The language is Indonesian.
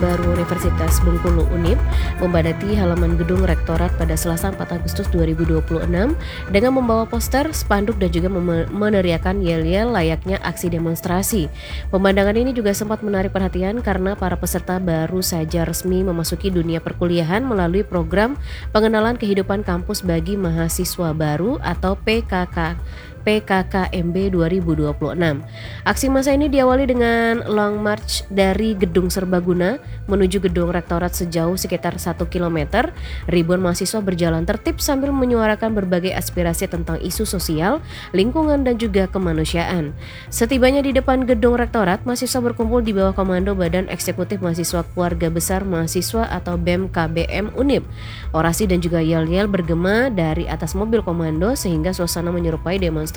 Baru Universitas Bengkulu UNIB membadati halaman gedung Rektorat pada Selasa 4 Agustus 2026 dengan membawa poster, spanduk dan juga meneriakan yel-yel layaknya aksi demonstrasi. Pemandangan ini juga sempat menarik perhatian karena para peserta baru saja resmi memasuki dunia perkuliahan melalui program Pengenalan Kehidupan Kampus bagi Mahasiswa Baru atau PKKMB 2026. Aksi massa ini diawali dengan long march dari Gedung Serbaguna menuju Gedung Rektorat sejauh sekitar 1 km. Ribuan mahasiswa berjalan tertib sambil menyuarakan berbagai aspirasi tentang isu sosial, lingkungan dan juga kemanusiaan. Setibanya di depan Gedung Rektorat, mahasiswa berkumpul di bawah komando Badan Eksekutif Mahasiswa Keluarga Besar Mahasiswa atau BEM KBM UNIB. Orasi dan juga yel-yel bergema dari atas mobil komando sehingga suasana menyerupai demonstrasi